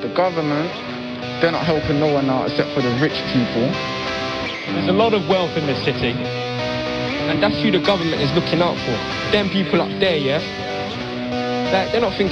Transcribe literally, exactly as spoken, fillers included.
The government, they're not helping no one out except for the rich people. There's a lot of wealth in this city, and that's who the government is looking out for. Them people up there, yeah? Like, they're not thinking